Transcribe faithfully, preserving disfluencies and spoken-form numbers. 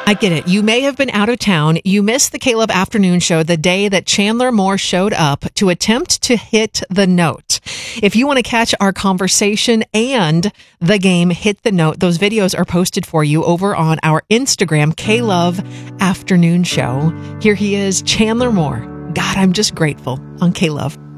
I get it. You may have been out of town. You missed the K-Love Afternoon Show the day that Chandler Moore showed up to attempt to hit the note. If you want to catch our conversation and the game Hit the Note, those videos are posted for you over on our Instagram, K-Love Afternoon Show. Here he is, Chandler Moore. God, I'm just grateful on K-Love.